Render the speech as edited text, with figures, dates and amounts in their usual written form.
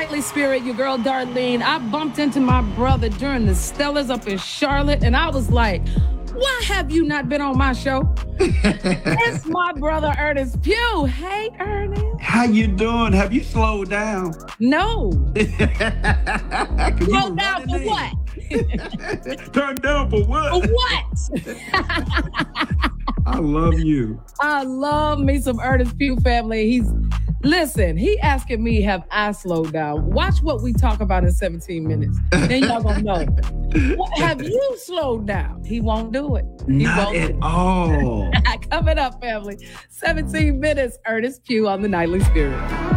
Nightly Spirit, your girl Darlene. I bumped into my brother during the Stellars up in Charlotte, and I was like, why have you not been on my show? It's my brother Ernest Pugh. Hey, Ernest. How you doing? Have you slowed down? No. Slow down for what? Turn down for what? For what? I love you. I love me some Ernest Pugh, family. He asking me, have I slowed down? Watch what we talk about in 17 minutes. Then y'all gonna know. Have you slowed down? He won't do it. Not at all. Coming up, family. 17 minutes, Ernest Pugh on the Nightly Spirit.